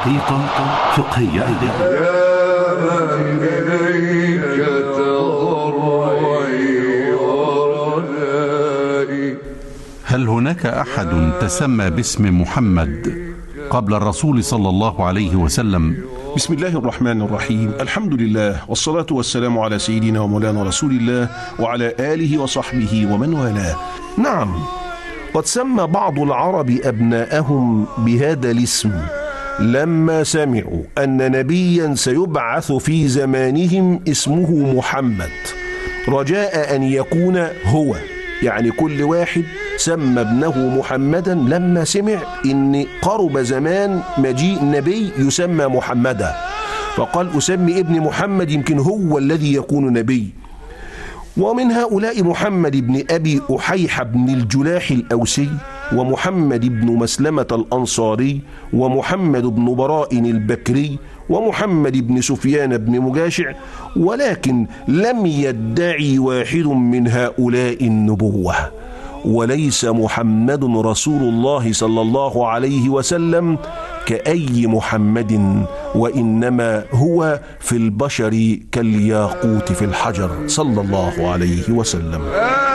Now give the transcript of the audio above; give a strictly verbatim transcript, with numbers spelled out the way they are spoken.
دقيقة فقهية. يا من إليك تضرعي ورجائي. هل هناك أحد تسمى باسم محمد قبل الرسول صلى الله عليه وسلم؟ بسم الله الرحمن الرحيم. الحمد لله والصلاة والسلام على سيدنا ومولانا رسول الله وعلى آله وصحبه ومن والاه. نعم، قد سمى بعض العرب أبناءهم بهذا الاسم لما سمعوا أن نبيا سيبعث في زمانهم اسمه محمد، رجاء أن يكون هو. يعني كل واحد سمى ابنه محمدا لما سمع إن قرب زمان مجيء نبي يسمى محمدا، فقال أسمي ابن محمد يمكن هو الذي يكون نبي. ومن هؤلاء محمد بن أبي أحيح بن الجلاح الأوسي، ومحمد بن مسلمة الأنصاري، ومحمد بن براء البكري، ومحمد بن سفيان بن مجاشع، ولكن لم يدعي واحد من هؤلاء النبوة. وليس محمد رسول الله صلى الله عليه وسلم كأي محمد، وإنما هو في البشر كالياقوت في الحجر صلى الله عليه وسلم.